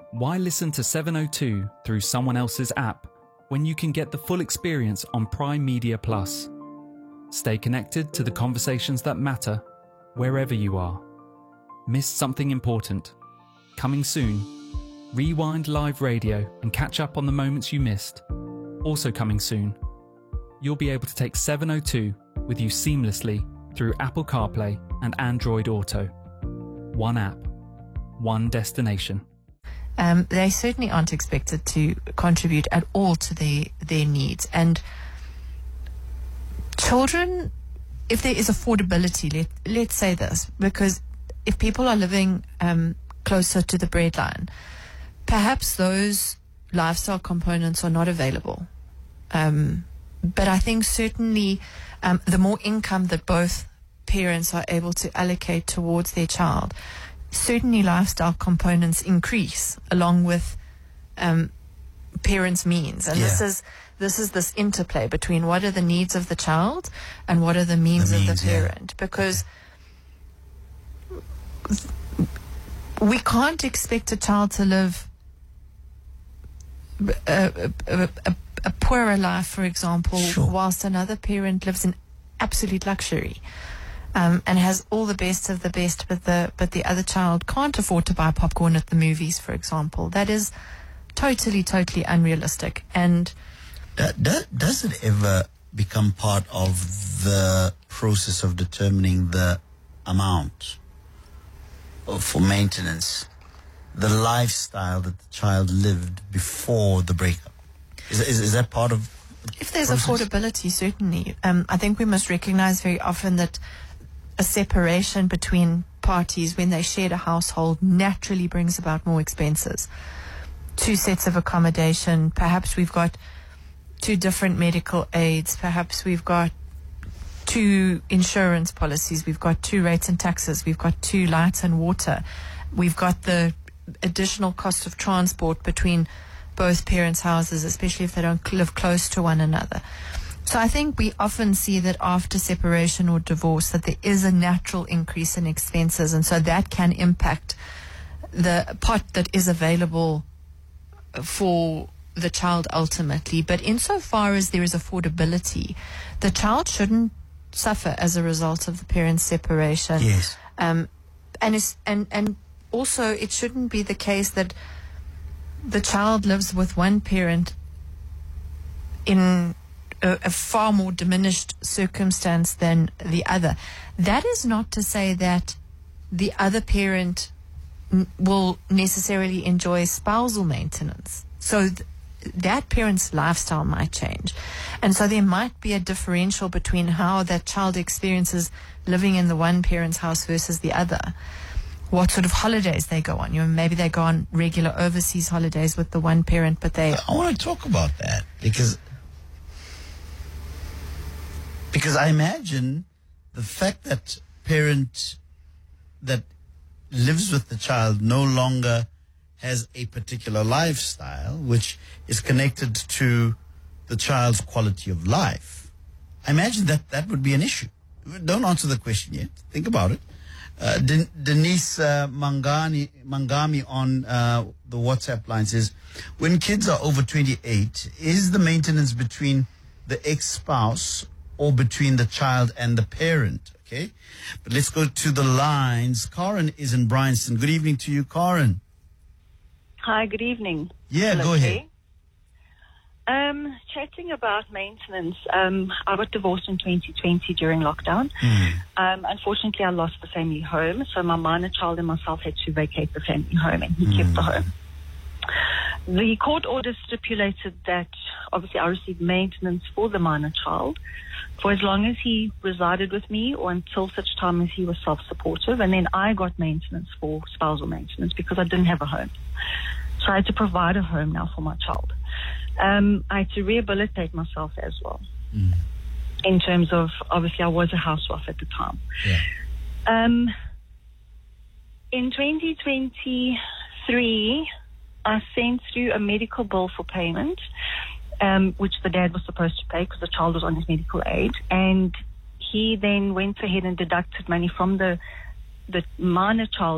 Why listen to 702 through someone else's app when you can get the full experience on Prime Media Plus? Stay connected to the conversations that matter wherever you are. Missed something important? Coming soon. Rewind live radio and catch up on the moments you missed. Also coming soon. You'll be able to take 702 with you seamlessly through Apple CarPlay and Android Auto. One app, one destination. They certainly aren't expected to contribute at all to their needs. And children, if there is affordability, let's say this, because if people are living closer to the breadline, perhaps those lifestyle components are not available. But I think certainly the more income that both parents are able to allocate towards their child, certainly lifestyle components increase along with parents' means. And this is this interplay between what are the needs of the child and what are the means of the parent. Because we can't expect a child to live a poorer life, for example, whilst another parent lives in absolute luxury. And has all the best of the best, but the other child can't afford to buy popcorn at the movies, for example. That is totally unrealistic. And does it ever become part of the process of determining the amount for maintenance, the lifestyle that the child lived before the breakup? Is that part of if there's affordability, certainly. I think we must recognize very often that a separation between parties when they shared a household naturally brings about more expenses. 2 sets of accommodation, perhaps we've got 2 different medical aids, perhaps we've got 2 insurance policies, we've got 2 rates and taxes, we've got 2 lights and water, we've got the additional cost of transport between both parents' houses, especially if they don't live close to one another. So I think we often see that after separation or divorce that there is a natural increase in expenses, and so that can impact the pot that is available for the child ultimately. But insofar as there is affordability, the child shouldn't suffer as a result of the parents' separation. Yes. And also it shouldn't be the case that the child lives with one parent in a far more diminished circumstance than the other. That is not to say that the other parent will necessarily enjoy spousal maintenance. So that parent's lifestyle might change. And so there might be a differential between how that child experiences living in the one parent's house versus the other. What sort of holidays they go on. Maybe they go on regular overseas holidays with the one parent, but I want to talk about that because I imagine the fact that parent that lives with the child no longer has a particular lifestyle which is connected to the child's quality of life. I imagine that would be an issue. Don't answer the question yet. Think about it. Denise Mangami on the WhatsApp line says, when kids are over 28, is the maintenance between the ex-spouse or between the child and the parent? Okay, but let's go to the lines. Karen is in Bryanston. Good evening to you, Karen. Hi, good evening. Yeah, Hello, go ahead. Chatting about maintenance, I got divorced in 2020 during lockdown. Unfortunately, I lost the family home, so my minor child and myself had to vacate the family home, and he kept the home. The court order stipulated that obviously I received maintenance for the minor child for as long as he resided with me or until such time as he was self-supportive, and then I got maintenance for spousal maintenance because I didn't have a home. So I had to provide a home now for my child. I had to rehabilitate myself as well. In terms of, obviously, I was a housewife at the time. Yeah. In 2023, I sent through a medical bill for payment, which the dad was supposed to pay because the child was on his medical aid. And he then went ahead and deducted money from the minor child